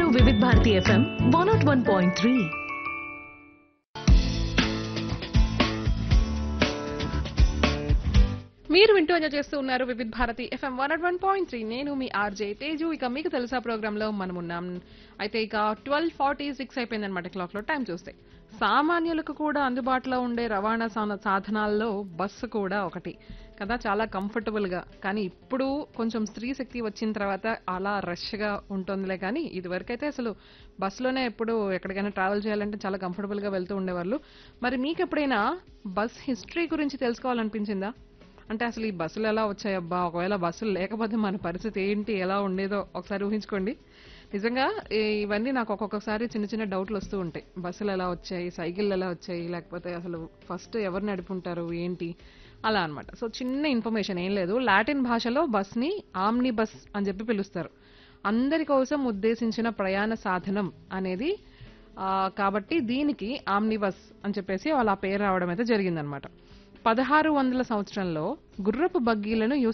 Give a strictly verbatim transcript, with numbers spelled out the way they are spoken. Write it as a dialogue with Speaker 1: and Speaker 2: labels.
Speaker 1: వివిధ Bharati FM one not one point three.
Speaker 2: మీరు వింటూ ఎంజాయ్ చేస్తూ ఉన్నారు వివిధ Bharati FM one not one point three. నేను మీ ఆర్జే తేజు. ఇక మీకు తెలుసా ప్రోగ్రామ్ లో మనం ఉన్నాం. అయితే ఇక ట్వెల్వ్ ఫార్టీ సిక్స్ అయిపోయింది అనమాట క్లాక్ లో టైం చూస్తే. సామాన్యులకు కూడా అందుబాటులో ఉండే రవాణా సాన- సాధనాల్లో బస్సు కూడా ఒకటి కదా, చాలా కంఫర్టబుల్ గా. కానీ ఇప్పుడు కొంచెం స్త్రీ శక్తి వచ్చిన తర్వాత అలా రష్ గా ఉంటుందిలే. కానీ ఇది వరకైతే అసలు బస్సులోనే ఎప్పుడు ఎక్కడికైనా ట్రావెల్ చేయాలంటే చాలా కంఫర్టబుల్ గా వెళ్తూ ఉండేవాళ్ళు. మరి మీకు ఎప్పుడైనా బస్ హిస్టరీ గురించి తెలుసుకోవాలనిపించిందా? అంటే అసలు ఈ బస్సులు ఎలా వచ్చాయబ్బా, ఒకవేళ బస్సులు లేకపోతే మన పరిస్థితి ఏంటి, ఎలా ఉండేదో ఒకసారి ఊహించుకోండి. నిజంగా ఈ- ఇవన్నీ నాకు ఒక్కొక్కసారి చిన్న చిన్న డౌట్లు వస్తూ ఉంటాయి. బస్సులు ఎలా వచ్చాయి, సైకిళ్ళు ఎలా వచ్చాయి, లేకపోతే అసలు ఫస్ట్ ఎవరు నడుపుంటారు ఏంటి, అలా అన్నమాట. సో చిన్న ఇన్ఫర్మేషన్ ఏం లేదు. లాటిన్ భాషలో బస్ ని ఆమ్ని బస్ అని చెప్పి పిలుస్తారు. అందరి కోసం ఉద్దేశించిన ప్రయాణ సాధనం అనేది. ఆ, కాబట్టి దీనికి ఆమ్ని బస్ అని చెప్పేసి వాళ్ళ పేరు రావడం అయితే జరిగిందనమాట. పదహారు వందల సంవత్సరంలో గుర్రపు బగ్గీలను